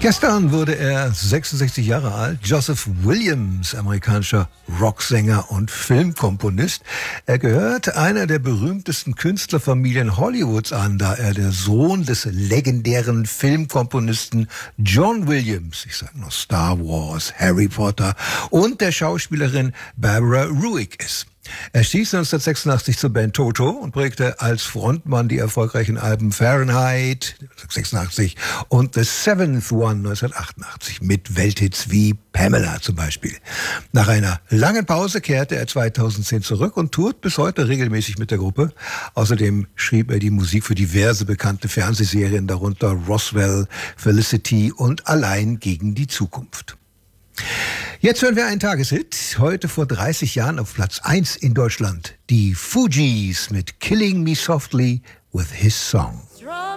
Gestern wurde er 66 Jahre alt. Joseph Williams, amerikanischer Rocksänger und Filmkomponist. Er gehört einer der berühmtesten Künstlerfamilien Hollywoods an, da er der Sohn des legendären Filmkomponisten John Williams, ich sag noch Star Wars, Harry Potter, und der Schauspielerin Barbara Ruick ist. Er stieß 1986 zur Band Toto und prägte als Frontmann die erfolgreichen Alben Fahrenheit 86 und The Seventh One 1988 mit Welthits wie Pamela zum Beispiel. Nach einer langen Pause kehrte er 2010 zurück und tourt bis heute regelmäßig mit der Gruppe. Außerdem schrieb er die Musik für diverse bekannte Fernsehserien, darunter Roswell, Felicity und Allein gegen die Zukunft. Jetzt hören wir einen Tageshit. Heute vor 30 Jahren auf Platz 1 in Deutschland. Die Fugees mit Killing Me Softly with His Song.